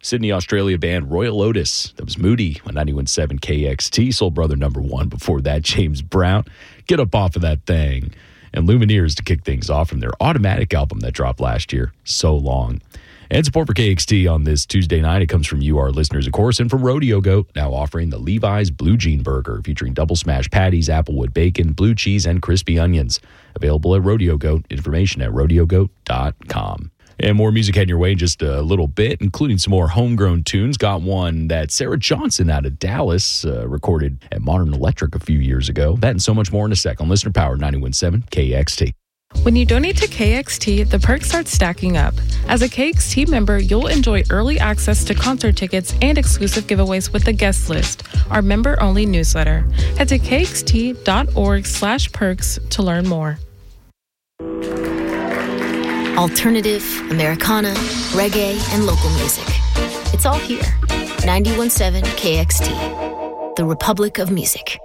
Sydney, Australia band Royal Otis. That was Moody on 91.7 KXT. Soul Brother #1 before that, James Brown. Get up off of that thing. And Lumineers to kick things off from their Automatic album that dropped last year, So Long. And support for KXT on this Tuesday night, it comes from you, our listeners, of course, and from Rodeo Goat, now offering the Levi's Blue Jean Burger, featuring double smash patties, applewood bacon, blue cheese, and crispy onions. Available at Rodeo Goat. Information at rodeogoat.com. And more music heading your way in just a little bit, including some more homegrown tunes. Got one that Sarah Johnson out of Dallas recorded at Modern Electric a few years ago. That and so much more in a sec on Listener Power 91.7 KXT. When you donate to KXT, the perks start stacking up. As a KXT member, you'll enjoy early access to concert tickets and exclusive giveaways with the guest list, our member-only newsletter. Head to kxt.org/perks to learn more. Alternative, Americana, reggae, and local music. It's all here. 91.7 KXT, the Republic of Music.